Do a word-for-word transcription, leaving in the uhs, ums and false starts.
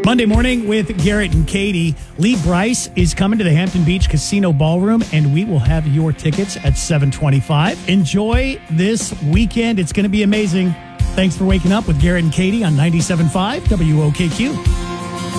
Monday morning with Garrett and Katie. Lee Bryce is coming to the Hampton Beach Casino Ballroom, and we will have your tickets at seven twenty-five. Enjoy this weekend. It's going to be amazing. Thanks for waking up with Garrett and Katie on ninety-seven point five W O K Q.